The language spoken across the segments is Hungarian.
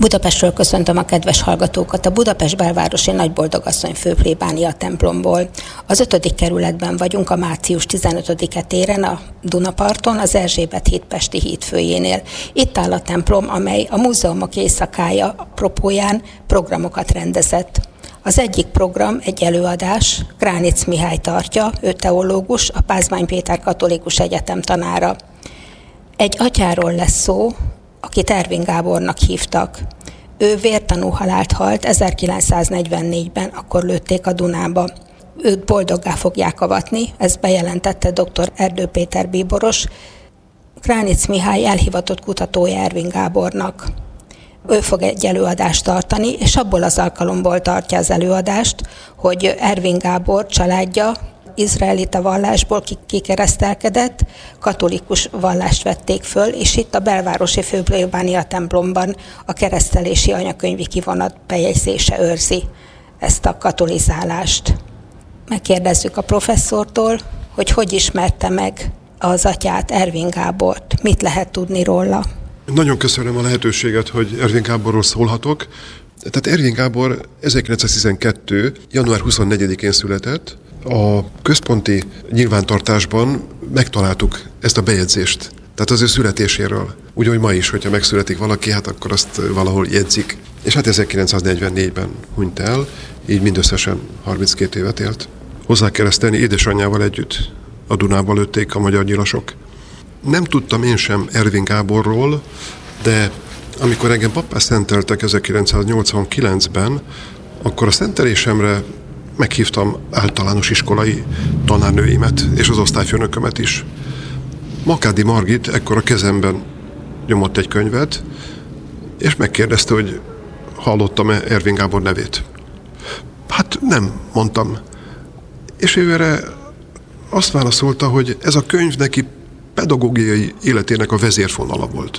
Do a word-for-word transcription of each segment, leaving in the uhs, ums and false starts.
Budapestről köszöntöm a kedves hallgatókat, a Budapest belvárosi Nagyboldogasszony főplébánia templomból. Az ötödik kerületben vagyunk, a március tizenötödike téren, a Dunaparton, az Erzsébet híd Pesti hídfőjénél. Itt áll a templom, amely a múzeumok éjszakája apropóján programokat rendezett. Az egyik program egy előadás, Kránic Mihály tartja, ő teológus, a Pázmány Péter Katolikus Egyetem tanára. Egy atyáról lesz szó, akit Ervin Gábornak hívtak. Ő vértanú halált halt ezerkilencszáznegyvennégyben, akkor lőtték a Dunába. Őt boldoggá fogják avatni, ezt bejelentette dr. Erdő Péter bíboros, Kránic Mihály elhivatott kutatója Ervin Gábornak. Ő fog egy előadást tartani, és abból az alkalomból tartja az előadást, hogy Ervin Gábor családja izraelita vallásból kikeresztelkedett, katolikus vallást vették föl, és itt a belvárosi főplébánia templomban a keresztelési anyakönyvi kivonat bejegyzése őrzi ezt a katolizálást. Megkérdezzük a professzortól, hogy hogy ismerte meg az atyát, Ervin Gábort, mit lehet tudni róla. Nagyon köszönöm a lehetőséget, hogy Ervin Gáborról szólhatok. Tehát Ervin Gábor ezerkilencszáztizenkettő. január huszonnegyedikén született. A központi nyilvántartásban megtaláltuk ezt a bejegyzést, tehát az ő születéséről. Úgy, hogy ma is, hogyha megszületik valaki, hát akkor azt valahol jegyzik. És hát ezerkilencszáznegyvennégyben hunyt el, így mindösszesen harminckét évet élt. Hozzá keresztelni édesanyjával együtt a Dunába lőtték a magyar nyilasok. Nem tudtam én sem Ervin Gáborról, de amikor engem pappá szenteltek ezerkilencszáznyolcvankilencben, akkor a szentelésemre meghívtam általános iskolai tanárnőimet és az osztályfőnökömet is. Makádi Margit ekkor a kezemben nyomott egy könyvet, és megkérdezte, hogy hallottam-e Ervin Gábor nevét. Hát nem, mondtam. És ő erre azt válaszolta, hogy ez a könyv neki pedagógiai életének a vezérfonala volt.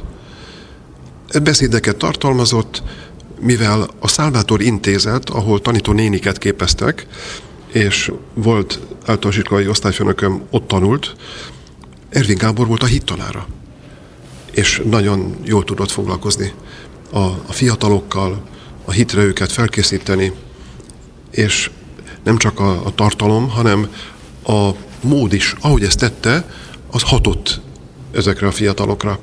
Beszédeket tartalmazott, mivel a Salvator Intézet, ahol tanító néniket képeztek, és volt általános iskolai osztályfőnököm, ott tanult, Ervin Gábor volt a hittanára. És nagyon jól tudott foglalkozni a, a fiatalokkal, a hitre őket felkészíteni, és nem csak a, a tartalom, hanem a mód is, ahogy ezt tette, az hatott ezekre a fiatalokra.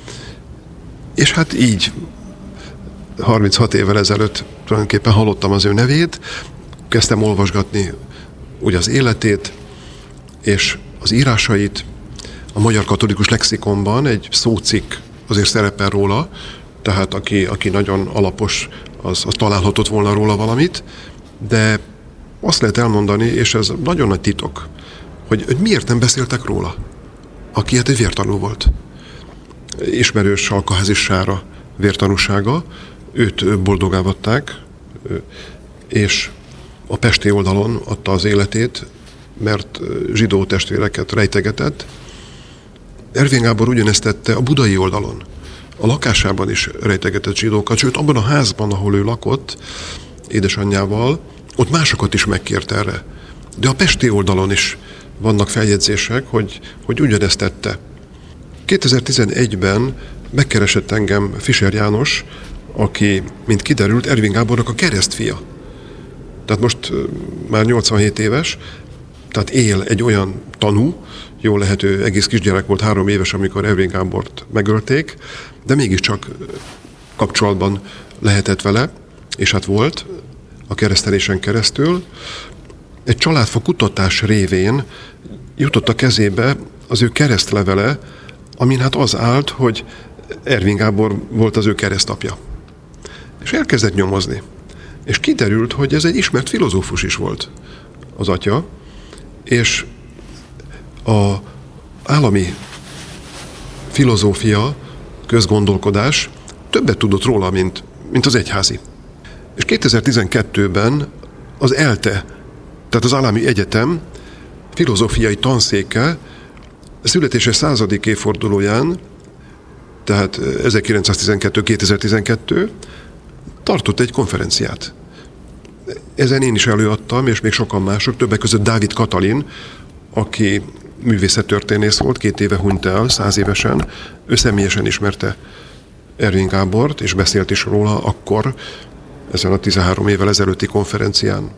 És hát így harminchat évvel ezelőtt tulajdonképpen hallottam az ő nevét, kezdtem olvasgatni úgy az életét, és az írásait. A Magyar Katolikus Lexikonban egy szócikk azért szerepel róla, tehát aki, aki nagyon alapos, az, az találhatott volna róla valamit, de azt lehet elmondani, és ez nagyon nagy titok, hogy, hogy miért nem beszéltek róla, aki hát egy vértanú volt. Ismerős Salkaházi Sára vértanúsága, őt boldogávatták, és a pesti oldalon adta az életét, mert zsidó testvéreket rejtegetett. Ervin Gábor ugyanezt tette a budai oldalon. A lakásában is rejtegetett zsidókat, sőt abban a házban, ahol ő lakott édesanyjával, ott másokat is megkért erre. De a pesti oldalon is vannak feljegyzések, hogy, hogy ugyanezt tette. kétezer-tizenegyben megkeresett engem Fischer János, aki, mint kiderült, Ervin Gábornak a keresztfia. Tehát most már nyolcvanhét éves, tehát él egy olyan tanú, jól lehet, ő egész kisgyerek volt, három éves, amikor Ervin Gábort megölték, de mégiscsak kapcsolatban lehetett vele, és hát volt a keresztelésen keresztül. Egy családfa kutatás révén jutott a kezébe az ő keresztlevele, amin hát az állt, hogy Ervin Gábor volt az ő keresztapja. És elkezdett nyomozni. És kiderült, hogy ez egy ismert filozófus is volt az atya, és a állami filozófia, közgondolkodás többet tudott róla, mint, mint az egyházi. És kétezer-tizenkettőben az ELTE, tehát az Állami Egyetem filozófiai tanszéke születése századik évfordulóján, tehát ezerkilencszáztizenkettő kétezer-tizenkettő tartott egy konferenciát. Ezen én is előadtam, és még sokan mások, többek között Dávid Katalin, aki művészettörténész volt, két éve hunyt el, száz évesen. Ő személyesen ismerte Ervin Gábort, és beszélt is róla akkor, ezen a tizenhárom évvel ezelőtti konferencián.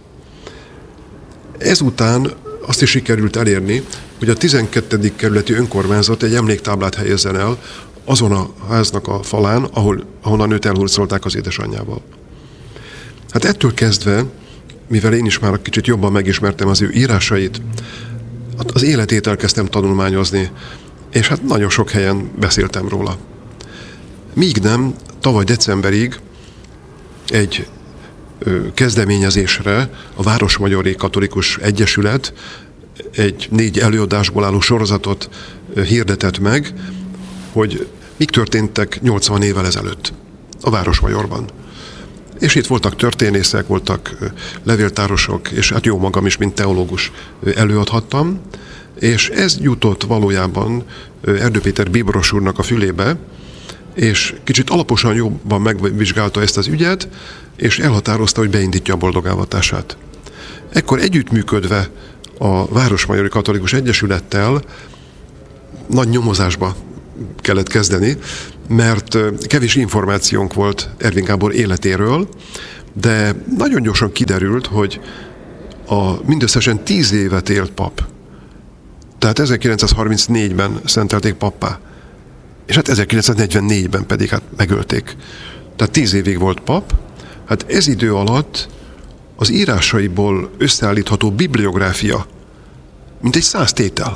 Ezután azt is sikerült elérni, hogy a tizenkettedik kerületi önkormányzat egy emléktáblát helyezzen el azon a háznak a falán, ahol, ahonnan őt elhurcolták az édesanyjával. Hát ettől kezdve, mivel én is már kicsit jobban megismertem az ő írásait, az életét elkezdtem tanulmányozni, és hát nagyon sok helyen beszéltem róla. Míg nem, tavaly decemberig egy ö, kezdeményezésre a Városmagyari Katolikus Egyesület egy négy előadásból álló sorozatot ö, hirdetett meg, hogy mik történtek nyolcvan évvel ezelőtt a Városmajorban. És itt voltak történészek, voltak ö, levéltárosok, és hát jó magam is, mint teológus ö, előadhattam, és ez jutott valójában ö, Erdő Péter bíboros úrnak a fülébe, és kicsit alaposan jobban megvizsgálta ezt az ügyet, és elhatározta, hogy beindítja a boldogávatását. Ekkor együttműködve a Városmajori Katolikus Egyesülettel nagy nyomozásba kellett kezdeni, mert kevés információnk volt Ervin Gábor életéről, de nagyon gyorsan kiderült, hogy a mindösszesen tíz évet élt pap, tehát ezerkilencszázharmincnégyben szentelték pappá, és hát ezerkilencszáznegyvennégyben pedig hát megölték. Tehát tíz évig volt pap. Hát ez idő alatt az írásaiból összeállítható bibliográfia mintegy száz tétel.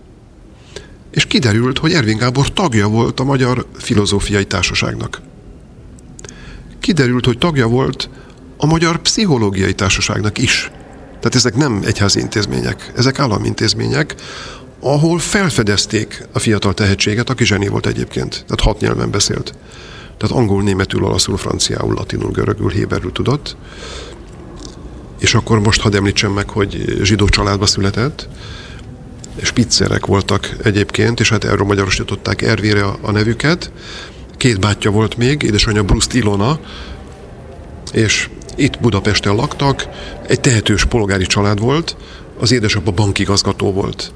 És kiderült, hogy Ervin Gábor tagja volt a Magyar Filozófiai Társaságnak. Kiderült, hogy tagja volt a Magyar Pszichológiai Társaságnak is. Tehát ezek nem egyházi intézmények, ezek állami intézmények, ahol felfedezték a fiatal tehetséget, aki zseni volt egyébként. Tehát hat nyelven beszélt. Tehát angol, németül, olaszul, franciául, latinul, görögül, héberül tudott. És akkor most hadd említsem meg, hogy zsidó családba született. Spitzerek voltak egyébként, és hát erről magyarosították Ervére a, a nevüket. Két bátyja volt még, édesanyja Bruszt Ilona, és itt Budapesten laktak. Egy tehetős polgári család volt, az édesapja bankigazgató volt.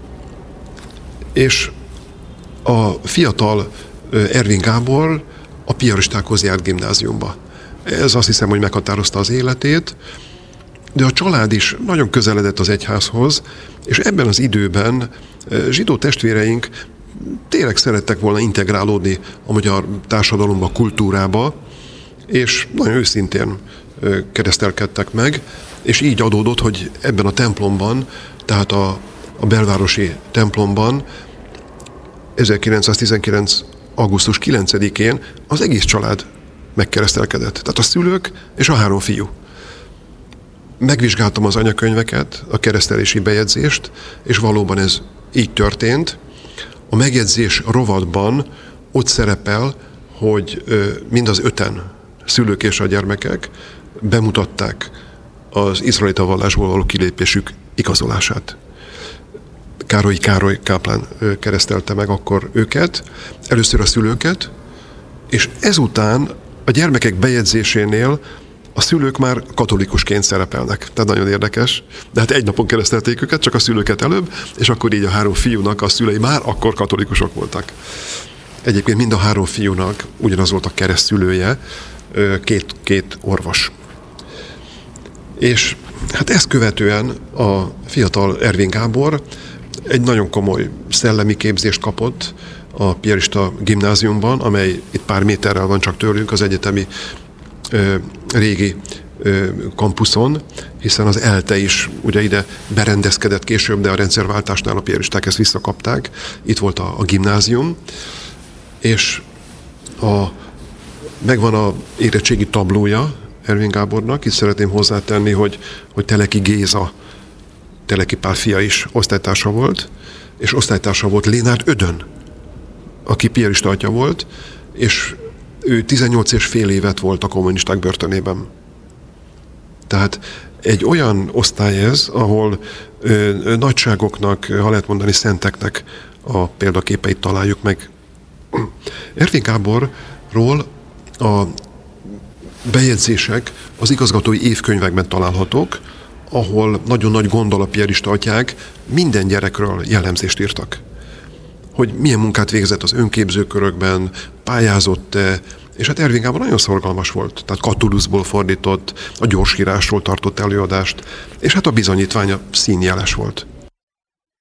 És a fiatal Ervin Gábor a piaristákhoz járt gimnáziumba. Ez azt hiszem, hogy meghatározta az életét, de a család is nagyon közeledett az egyházhoz, és ebben az időben zsidó testvéreink tényleg szerettek volna integrálódni a magyar társadalomba, kultúrába, és nagyon őszintén keresztelkedtek meg, és így adódott, hogy ebben a templomban, tehát a, a belvárosi templomban ezerkilencszáztizenkilenc. augusztus kilencedikén az egész család megkeresztelkedett. Tehát a szülők és a három fiú. Megvizsgáltam az anyakönyveket, a keresztelési bejegyzést, és valóban ez így történt. A megjegyzés rovatban ott szerepel, hogy mind az öten, szülők és a gyermekek bemutatták az izraelita vallásból való kilépésük igazolását. Károly Károly káplán keresztelte meg akkor őket, először a szülőket, és ezután a gyermekek bejegyzésénél a szülők már katolikusként szerepelnek. Tehát nagyon érdekes. De hát egy napon keresztelték őket, csak a szülőket előbb, és akkor így a három fiúnak a szülei már akkor katolikusok voltak. Egyébként mind a három fiúnak ugyanaz volt a keresztszülője, két, két orvos. És hát ezt követően a fiatal Ervin Gábor egy nagyon komoly szellemi képzést kapott a piarista gimnáziumban, amely itt pár méterrel van csak tőlünk az egyetemi ö, régi ö, kampuszon, hiszen az ELTE is ugye ide berendezkedett később, de a rendszerváltásnál a piaristák ezt visszakapták. Itt volt a, a gimnázium, és a, megvan a érettségi tablója Ervin Gábornak. Itt szeretném hozzátenni, hogy, hogy Teleki Géza, Teleki Pál fia is osztálytársa volt, és osztálytársa volt Lénárd Ödön, aki piarista atya volt, és ő tizennyolc és fél évet volt a kommunisták börtönében. Tehát egy olyan osztály ez, ahol ö, nagyságoknak, ha lehet mondani szenteknek a példaképeit találjuk meg. Ervin Gáborról a bejegyzések az igazgatói évkönyvekben találhatók, ahol nagyon nagy gondol a piarista atyák minden gyerekről jellemzést írtak. hogy milyen munkát végzett az önképzőkörökben, pályázott-e, és hát Ervin Gábor nagyon szorgalmas volt, tehát Catulusból fordított, a gyorsírásról tartott előadást, és hát a bizonyítványa színjeles volt.